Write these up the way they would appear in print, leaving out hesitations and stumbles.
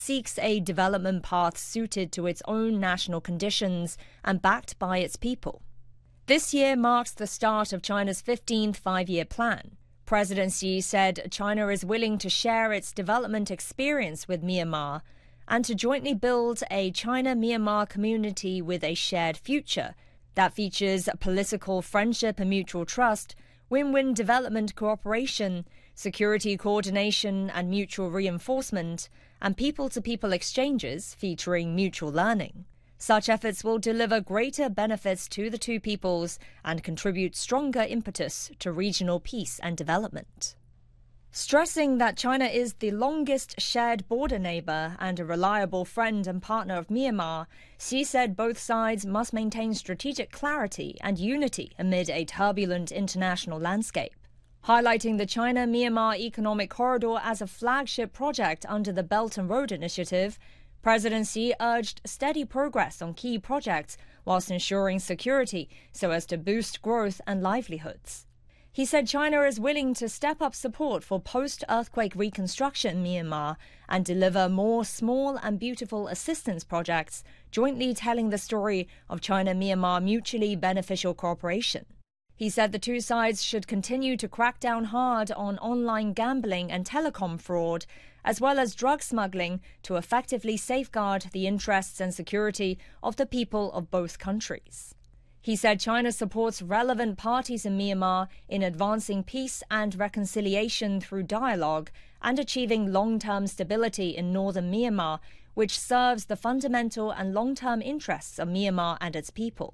seeks a development path suited to its own national conditions and backed by its people. This year marks the start of China's 15th five-year plan. President Xi said China is willing to share its development experience with Myanmar and to jointly build a China-Myanmar community with a shared future that features political friendship and mutual trust, win-win development cooperation, security coordination and mutual reinforcement, and people-to-people exchanges featuring mutual learning. Such efforts will deliver greater benefits to the two peoples and contribute stronger impetus to regional peace and development. Stressing that China is the longest shared border neighbor and a reliable friend and partner of Myanmar, Xi said both sides must maintain strategic clarity and unity amid a turbulent international landscape. Highlighting the China-Myanmar Economic Corridor as a flagship project under the Belt and Road Initiative, President Xi urged steady progress on key projects whilst ensuring security so as to boost growth and livelihoods. He said China is willing to step up support for post-earthquake reconstruction in Myanmar and deliver more small and beautiful assistance projects, jointly telling the story of China-Myanmar mutually beneficial cooperation. He said the two sides should continue to crack down hard on online gambling and telecom fraud, as well as drug smuggling, to effectively safeguard the interests and security of the people of both countries. He said China supports relevant parties in Myanmar in advancing peace and reconciliation through dialogue and achieving long-term stability in northern Myanmar, which serves the fundamental and long-term interests of Myanmar and its people.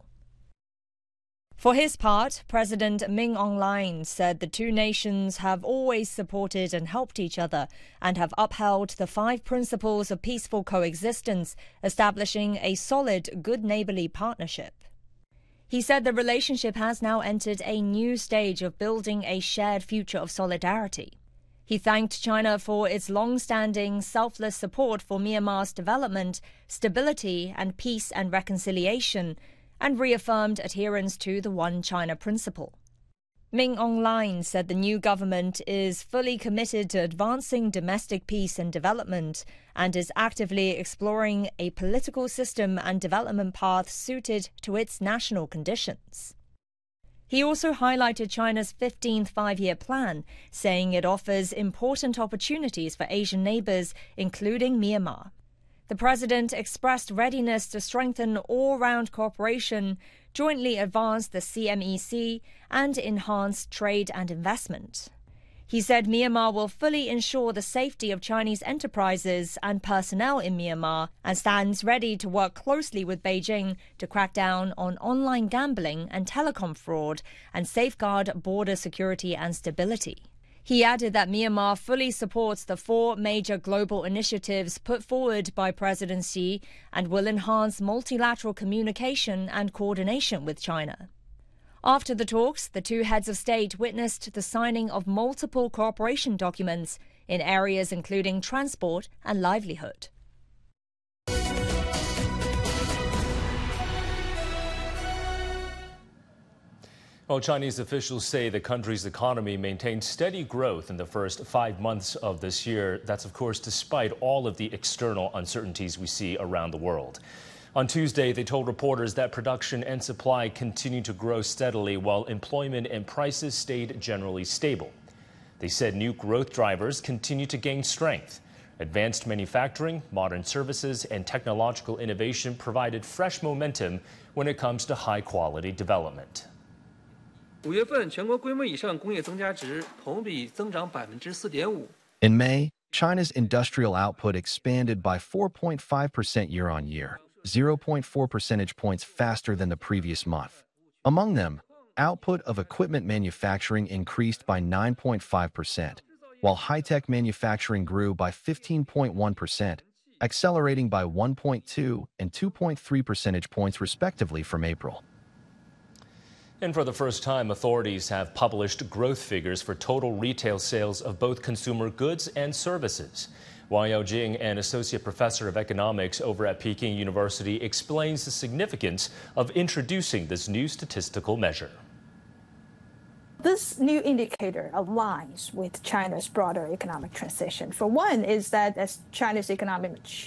For his part, President Min Aung Hlaing said the two nations have always supported and helped each other and have upheld the 5 principles of peaceful coexistence, establishing a solid, good neighborly partnership. He said the relationship has now entered a new stage of building a shared future of solidarity. He thanked China for its long-standing, selfless support for Myanmar's development, stability, and peace and reconciliation, and reaffirmed adherence to the One China principle. Min Aung Hlaing said the new government is fully committed to advancing domestic peace and development and is actively exploring a political system and development path suited to its national conditions. He also highlighted China's 15th five-year plan, saying it offers important opportunities for Asian neighbors, including Myanmar. The president expressed readiness to strengthen all-round cooperation, jointly advance the CMEC, and enhance trade and investment. He said Myanmar will fully ensure the safety of Chinese enterprises and personnel in Myanmar and stands ready to work closely with Beijing to crack down on online gambling and telecom fraud and safeguard border security and stability. He added that Myanmar fully supports the 4 major global initiatives put forward by President Xi and will enhance multilateral communication and coordination with China. After the talks, the two heads of state witnessed the signing of multiple cooperation documents in areas including transport and livelihood. Well, Chinese officials say the country's economy maintained steady growth in the first 5 months of this year. That's, of course, despite all of the external uncertainties we see around the world. On Tuesday, they told reporters that production and supply continued to grow steadily while employment and prices stayed generally stable. They said new growth drivers continue to gain strength. Advanced manufacturing, modern services, and technological innovation provided fresh momentum when it comes to high-quality development. 5月份全国规模以上工业增加值同比增长 4.5%. In May, China's industrial output expanded by 4.5% year-on-year, 0.4 percentage points faster than the previous month. Among them, output of equipment manufacturing increased by 9.5%, while high-tech manufacturing grew by 15.1%, accelerating by 1.2 and 2.3 percentage points respectively from April. And for the first time, authorities have published growth figures for total retail sales of both consumer goods and services. Wang Yaojing, an associate professor of economics over at Peking University, explains the significance of introducing this new statistical measure. this new indicator aligns with China's broader economic transition. For one, is that as China's economic